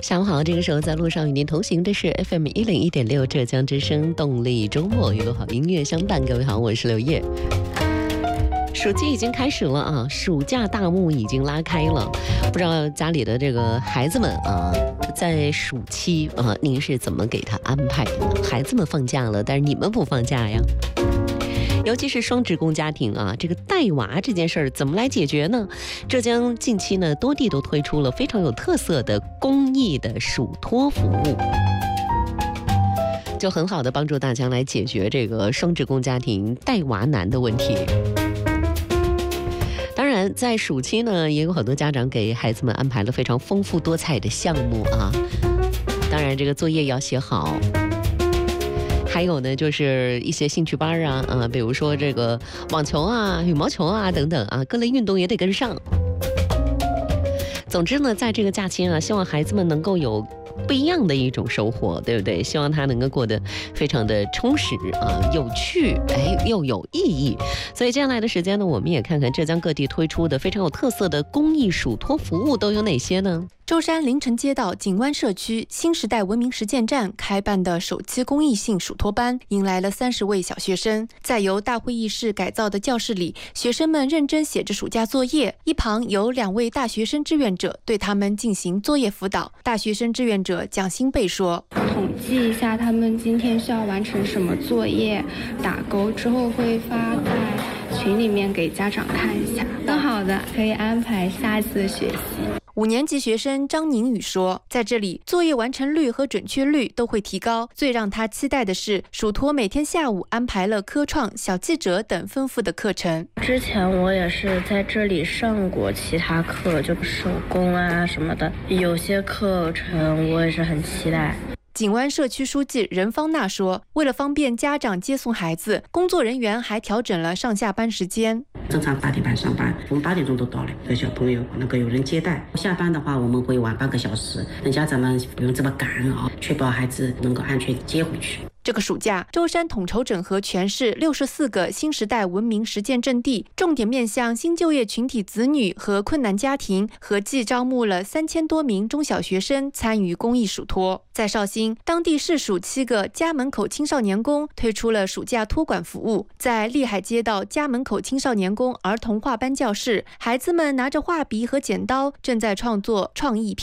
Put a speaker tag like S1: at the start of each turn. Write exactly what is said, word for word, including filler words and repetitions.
S1: 下午好，这个时候在路上与您同行的是 F M 一零一点六浙江之声动力周末，一路好音乐相伴。各位好，我是刘烨。暑期已经开始了啊，暑假大幕已经拉开了。不知道家里的这个孩子们啊，在暑期啊，您是怎么给他安排的呢？孩子们放假了，但是你们不放假呀？尤其是双职工家庭啊，这个带娃这件事儿怎么来解决呢？浙江近期呢，多地都推出了非常有特色的公益的暑托服务，就很好的帮助大家来解决这个双职工家庭带娃难的问题。当然，在暑期呢，也有很多家长给孩子们安排了非常丰富多彩的项目啊。当然，这个作业要写好。还有呢，就是一些兴趣班啊，啊，比如说这个网球啊、羽毛球啊等等啊，各类运动也得跟上。总之呢，在这个假期啊，希望孩子们能够有不一样的一种收获，对不对？希望他能够过得非常的充实啊，有趣，哎，又有意义。所以接下来的时间呢，我们也看看浙江各地推出的非常有特色的公益暑托服务都有哪些呢？
S2: 舟山凌晨街道景湾社区新时代文明实践站开办的首期公益性暑托班，迎来了三十位小学生。在由大会议室改造的教室里，学生们认真写着暑假作业，一旁有两位大学生志愿者对他们进行作业辅导。大学生志愿者蒋新贝说：“
S3: 统计一下他们今天需要完成什么作业，打勾之后会发在群里面给家长看一下。更好的可以安排下一次的学习。”
S2: 五年级学生张宁宇说，在这里作业完成率和准确率都会提高，最让他期待的是暑托每天下午安排了科创、小记者等丰富的课程。
S4: 之前我也是在这里上过其他课，就手工啊什么的，有些课程我也是很期待。
S2: 景湾社区书记任芳娜说，为了方便家长接送孩子，工作人员还调整了上下班时间。
S5: 正常八点半上班，我们八点钟都到了，给小朋友能够有人接待。下班的话，我们会晚半个小时，让家长们不用这么赶啊，确保孩子能够安全接回去。
S2: 这个暑假，舟山统筹整合全市六十四个新时代文明实践阵地，重点面向新就业群体子女和困难家庭，合计招募了三千多名中小学生参与公益暑托。在绍兴，当地市属七个家门口青少年宫推出了暑假托管服务。在利海街道家门口青少年宫儿童画班教室，孩子们拿着画笔和剪刀，正在创作创意